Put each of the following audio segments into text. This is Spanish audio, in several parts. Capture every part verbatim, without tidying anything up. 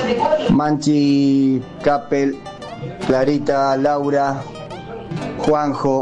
Manchi, Capel, Clarita, Laura, Juanjo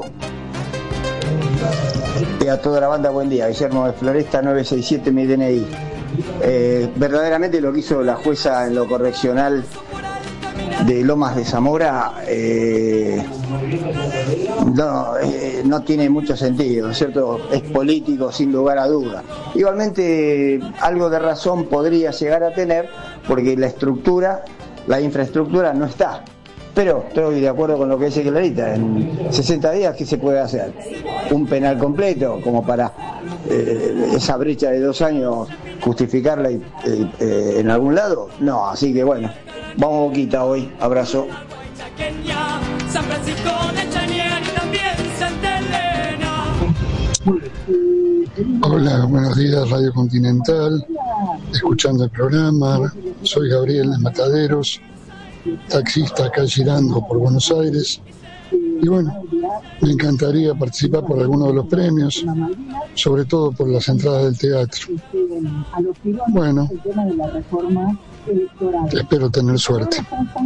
y a toda la banda, buen día. Guillermo de Floresta, nueve seis siete, mi D N I. Eh, verdaderamente lo que hizo la jueza en lo correccional de Lomas de Zamora eh, no, eh, no tiene mucho sentido, ¿no es cierto? Es político sin lugar a duda. Igualmente algo de razón podría llegar a tener, porque la estructura, la infraestructura no está. Pero estoy de acuerdo con lo que dice Clarita, en sesenta días, ¿qué se puede hacer? ¿Un penal completo como para eh, esa brecha de dos años justificarla y, eh, eh, en algún lado? No, así que bueno, vamos Boquita hoy, abrazo. Hola, buenos días Radio Continental, escuchando el programa, soy Gabriel de Mataderos, taxista acá girando por Buenos Aires, y bueno, me encantaría participar por alguno de los premios, sobre todo por las entradas del teatro. Bueno, espero tener suerte.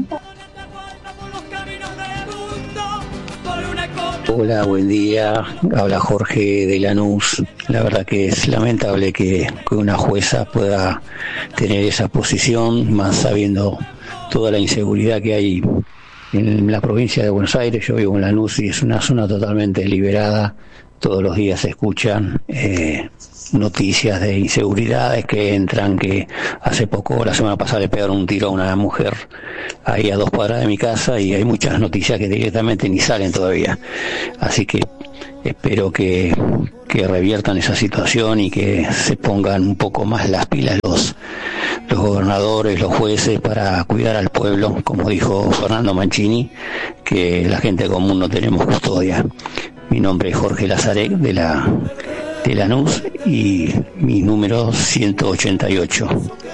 Hola, buen día. Habla Jorge de Lanús. La verdad que es lamentable que, que una jueza pueda tener esa posición, más sabiendo toda la inseguridad que hay en la provincia de Buenos Aires. Yo vivo en Lanús y es una zona totalmente liberada. Todos los días se escuchan eh, noticias de inseguridades que entran, que hace poco, la semana pasada, le pegaron un tiro a una mujer ahí a dos cuadras de mi casa, y hay muchas noticias que directamente ni salen todavía. Así que espero que, que reviertan esa situación y que se pongan un poco más las pilas los, los gobernadores, los jueces, para cuidar al pueblo, como dijo Fernando Mancini, que la gente común no tenemos custodia. Mi nombre es Jorge Lazarek de la de Lanús y mi número ciento ochenta y ocho.